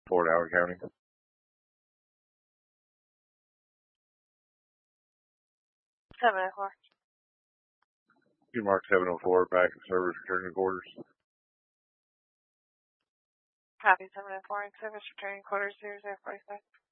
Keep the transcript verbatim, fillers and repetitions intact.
Fort Howard County. seven oh four. You mark seven oh four, back in service, returning quarters. Copy seven oh four, in service, returning quarters, zero zero forty-five.